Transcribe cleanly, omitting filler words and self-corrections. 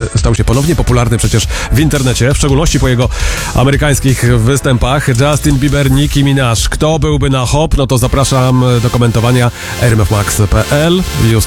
stał się ponownie popularny przecież w internecie, w szczególności po jego amerykańskich występach. Justin Bieber, Nicki Minaj. Kto byłby na hop? No to zapraszam do komentowania rmfmax.pl.